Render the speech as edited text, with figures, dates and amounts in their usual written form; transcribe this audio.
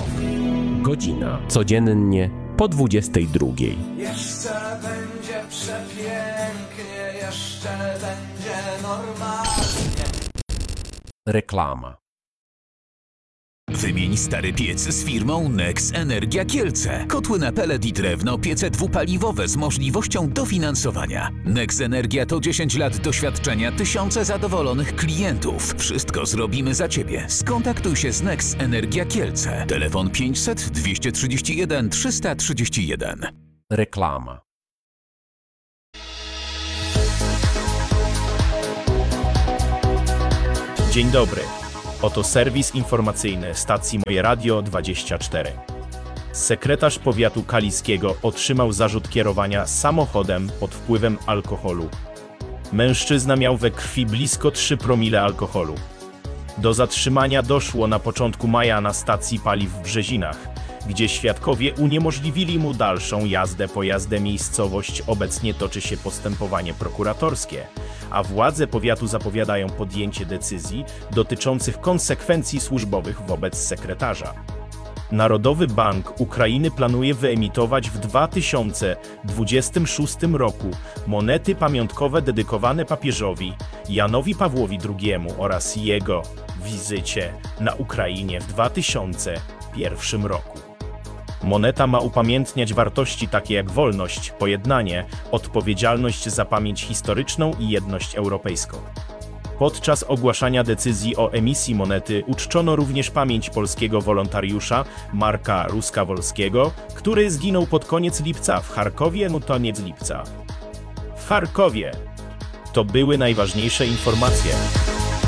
Rok. Godzina. Codziennie po 22. Jeszcze będzie przepięknie, jeszcze będzie normalnie. Reklama. Wymień stary piec z firmą Nex Energia Kielce. Kotły na pelet i drewno, piece dwupaliwowe z możliwością dofinansowania. Nex Energia to 10 lat doświadczenia, tysiące zadowolonych klientów. Wszystko zrobimy za Ciebie. Skontaktuj się z Nex Energia Kielce. Telefon 500 231 331. Reklama. Dzień dobry. Oto serwis informacyjny stacji Moje Radio 24. Sekretarz powiatu kaliskiego otrzymał zarzut kierowania samochodem pod wpływem alkoholu. Mężczyzna miał we krwi blisko 3 promile alkoholu. Do zatrzymania doszło na początku maja na stacji paliw w Brzezinach, gdzie świadkowie uniemożliwili mu dalszą jazdę pojazdem. Miejscowość obecnie toczy się postępowanie prokuratorskie, a władze powiatu zapowiadają podjęcie decyzji dotyczących konsekwencji służbowych wobec sekretarza. Narodowy Bank Ukrainy planuje wyemitować w 2026 roku monety pamiątkowe dedykowane papieżowi Janowi Pawłowi II oraz jego wizycie na Ukrainie w 2001 roku. Moneta ma upamiętniać wartości takie jak wolność, pojednanie, odpowiedzialność za pamięć historyczną i jedność europejską. Podczas ogłaszania decyzji o emisji monety uczczono również pamięć polskiego wolontariusza Marka Ruska-Wolskiego, który zginął pod koniec lipca w Charkowie. W Charkowie. To były najważniejsze informacje.